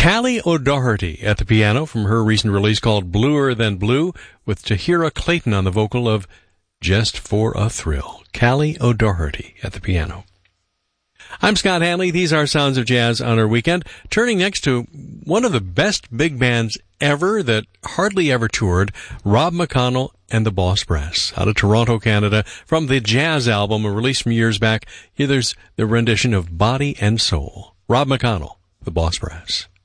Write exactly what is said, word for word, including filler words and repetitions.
Callie O'Doherty at the piano from her recent release called Bluer Than Blue, with Tahira Clayton on the vocal of Just for a Thrill. Callie O'Doherty at the piano. I'm Scott Hanley. These are Sounds of Jazz on our weekend. Turning next to one of the best big bands ever that hardly ever toured, Rob McConnell and the Boss Brass, out of Toronto, Canada, from the Jazz album, a release from years back. Here there's the rendition of Body and Soul. Rob McConnell, the Boss Brass.